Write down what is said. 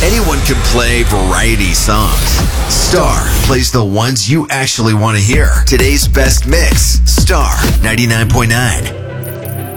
Anyone can play variety songs. Star plays the ones you actually want to hear. Today's best mix. Star 99.9.